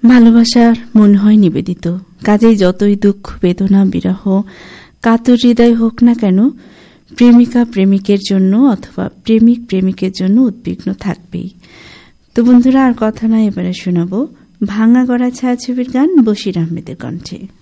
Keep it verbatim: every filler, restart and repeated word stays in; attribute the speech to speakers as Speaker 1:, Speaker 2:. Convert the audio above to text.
Speaker 1: ভালোবাসার মন হয় নিবেদিত, কাজেই যতই দুঃখ বেদনা বিরহ কাতর হৃদয় হোক না কেন, প্রেমিকা প্রেমিকের জন্য অথবা প্রেমিক প্রেমিকের জন্য উদ্বিগ্ন থাকবেই। তো বন্ধুরা, আর কথা নয়, এবারে শোনাবো ভাঙা গড়া ছায়াছবির গান বশির আহমেদের কণ্ঠে।